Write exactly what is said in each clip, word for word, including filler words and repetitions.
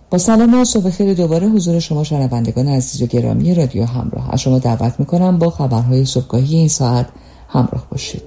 با سلام و صبح خیر دوباره حضور شما شنوندگان عزیز و گرامی رادیو همراه. از شما دعوت میکنم با خبرهای صبحگاهی این ساعت همراه باشید.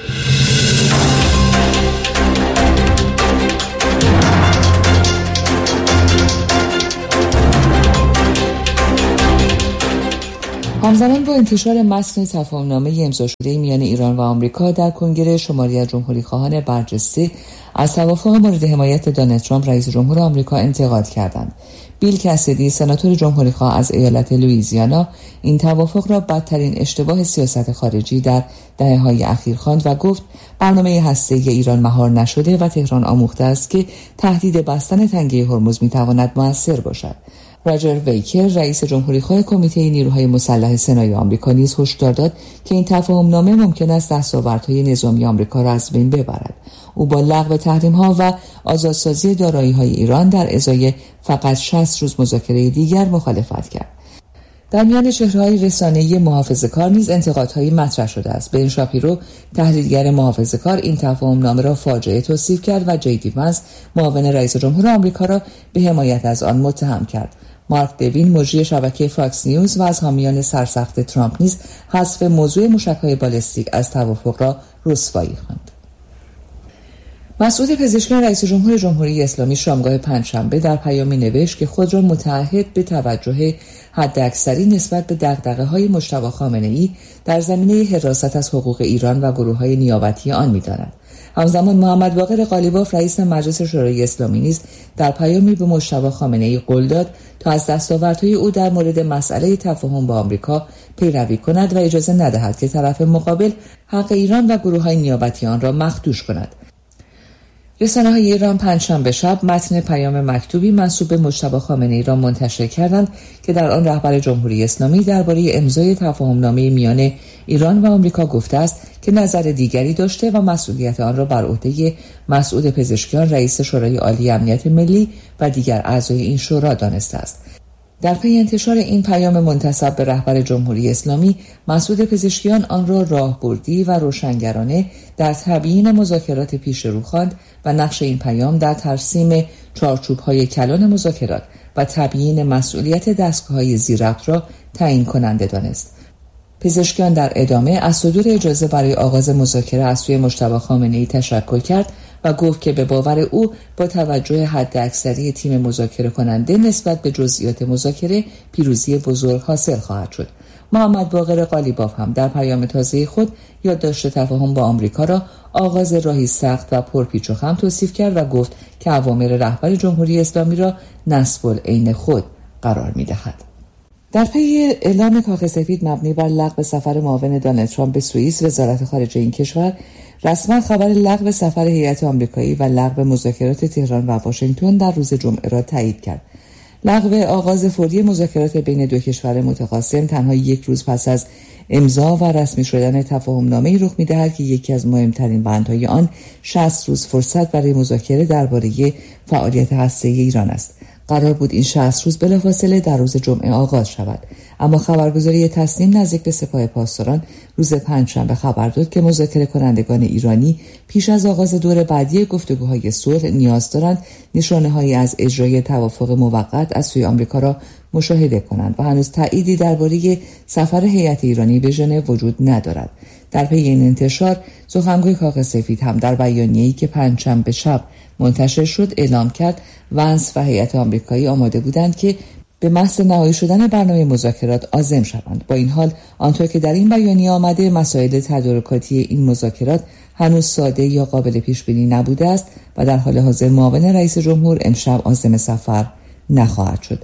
همزمان با انتشار متن تفاهم‌نامه امضا شده میان ایران و آمریکا در کنگره شماری از جمهوری‌خواهان برجسته از توافق مورد حمایت دونالد ترامپ رئیس جمهور آمریکا انتقاد کردند. بیل کسیدی سناتور جمهوری‌خواه از ایالت لوئیزیانا این توافق را بدترین اشتباه سیاست خارجی در دهه‌های اخیر خواند و گفت برنامه هسته‌ای ایران مهار نشده و تهران آموخته است که تهدید بستن تنگه هرمز می‌تواند مؤثر باشد. راجر ویکر رئیس جمهوری‌خواه کمیته نیروهای مسلح سنای آمریکا نیز هشدار داد که این تفاهم‌نامه ممکن است دستاوردهای نظامی آمریکا را از بین ببرد. او با لغو تحریم‌ها و آزادسازی دارایی‌های ایران در ازای فقط شصت روز مذاکره دیگر مخالفت کرد. در میان چهره‌های رسانه‌ای محافظه‌کار نیز انتقادهایی مطرح شده است. بن شاپیرو تحلیلگر محافظه‌کار این تفاهم‌نامه را فاجعه توصیف کرد و جی دی وانس معاون رئیس جمهور آمریکا را به حمایت از آن متهم کرد. مارک دوین مجری شبکه فاکس نیوز و از حامیان سرسخت ترامپ نیز حذف موضوع موشک‌های بالستیک از توافق را رسوایی خواند. مسعود پزشکیان رئیس جمهور جمهوری اسلامی شامگاه پنجشنبه در پیامی نوشت که خود را متعهد به توجه حداکثری نسبت به دغدغه‌های مجتبی خامنه‌ای در زمینه حراست از حقوق ایران و گروه‌های نیابتی آن می‌داند. همزمان محمد باقر قالیباف رئیس مجلس شورای اسلامی نیز در پیامی به مجتبی خامنه‌ای قول داد تا از دستاوردهای او در مورد مسئله تفاهم با آمریکا پیروی کند و اجازه ندهد که طرف مقابل حق ایران و گروه‌های نیابتی آن را مخدوش کند. رسانه‌های ایران پنجشنبه شب متن پیام مکتوبی منسوب به مجتبی خامنه‌ای را منتشر کردند که در آن رهبر جمهوری اسلامی درباره امضای تفاهم‌نامه میان ایران و آمریکا گفته است که نظر دیگری داشته و مسئولیت آن را بر عهده مسعود پزشکیان رئیس شورای عالی امنیت ملی و دیگر اعضای این شورا دانسته است. در پی انتشار این پیام منتسب به رهبر جمهوری اسلامی، مسعود پزشکیان آن را راهبردی و روشنگرانه در تبیین مذاکرات پیش رو خواند و نقش این پیام در ترسیم چارچوب‌های کلان مذاکرات و تبیین مسئولیت دستگاه‌های زیرربط را تعیین کننده دانست. پزشکیان در ادامه از صدور اجازه برای آغاز مذاکره از سوی مجتبی خامنه‌ای تشکر کرد و گفت که به باور او با توجه حداکثری تیم مذاکره کننده نسبت به جزئیات مذاکره پیروزی بزرگ حاصل خواهد شد. محمد باقر قالیباف هم در پیام تازه خود یادداشت تفاهم با آمریکا را آغاز راهی سخت و پرپیچ و خم توصیف کرد و گفت که اوامر رهبر جمهوری اسلامی را نصب العین خود قرار می‌دهد. در پی اعلام کاخ سفید مبنی بر لغو سفر معاون دونالد ترامپ به سوئیس، وزارت خارجه این کشور رسما خبر لغو سفر هیئت آمریکایی و لغو مذاکرات تهران و واشنگتن در روز جمعه را تایید کرد. لغو آغاز فوری مذاکرات بین دو کشور متخاصم تنها یک روز پس از امضا و رسمی شدن تفاهم‌نامه‌ای رخ می‌دهد که یکی از مهمترین بندهای آن شصت روز فرصت برای مذاکره درباره فعالیت هسته‌ای ایران است. قرار بود این شصت روز بلافاصله در روز جمعه آغاز شود، اما خبرگزاری تسنیم نزدیک به سپاه پاسداران روز پنجشنبه خبر داد که مذاکره کنندگان ایرانی پیش از آغاز دور بعدی گفتگوهای صلح نیاز دارند نشانه‌هایی از اجرای توافق موقت از سوی آمریکا را مشاهده کنند و هنوز تأییدی درباره سفر هیئت ایرانی به ژنو وجود ندارد. در پی این انتشار سخنگوی کاخ سفید هم در بیانیه‌ای که پنجشنبه شب منتشر شد اعلام کرد وانس و هیئت آمریکایی آماده بودند که به محض نهایی شدن برنامه مذاکرات عازم شوند. با این حال آنطور که در این بیانیه آمده مسائل تدارکاتی این مذاکرات هنوز ساده یا قابل پیش بینی نبوده است و در حال حاضر معاون رئیس جمهور امشب عازم سفر نخواهد شد.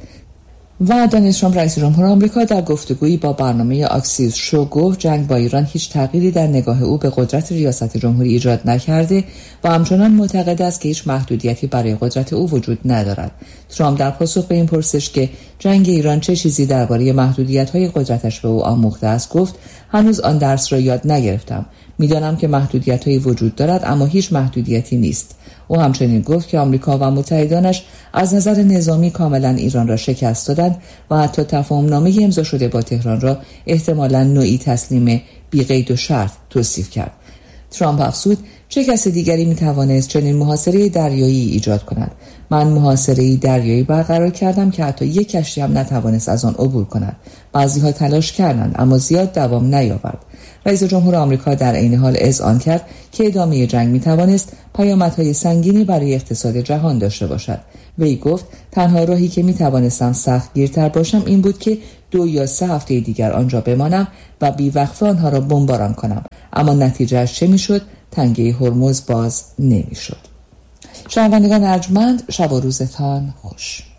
و دونالد ترامپ رئیس جمهور آمریکا در گفتگویی با برنامه آکسیوس شو گفت جنگ با ایران هیچ تغییری در نگاه او به قدرت ریاست جمهوری ایجاد نکرده و همچنان معتقد است که هیچ محدودیتی برای قدرت او وجود ندارد. ترامپ در پاسخ به این پرسش که جنگ ایران چه چیزی درباره محدودیت‌های قدرتش به او آموخته است گفت هنوز آن درس را یاد نگرفتم. میدانم که محدودیت‌هایی وجود دارد اما هیچ محدودیتی نیست. او همچنین گفت که آمریکا و متحدانش از نظر نظامی کاملا ایران را شکست دادند و حتی تفاهم‌نامه امضا شده با تهران را احتمالاً نوعی تسلیم بی قید و شرط توصیف کرد. ترامپ افزود چه کس دیگری می توانست چنین محاصره دریایی ایجاد کند؟ من محاصره دریایی برقرار کردم که حتی یک کشتی هم نتوانست از آن عبور کند. بعضی‌ها تلاش کردند اما زیاد دوام نیاورد. رئیس جمهور آمریکا در عین حال اذعان کرد که ادامه جنگ می توانست پیامدهای سنگینی برای اقتصاد جهان داشته باشد. وی گفت تنها راهی که می توانستم سختگیرتر باشم این بود که دو یا سه هفته دیگر آنجا بمانم و بی‌وقفه آنها را بمباران کنم. اما نتیجهش چه می شد؟ تنگه هرمز باز نمی شد. شنوندگان ارجمند، شب و روزتان خوش.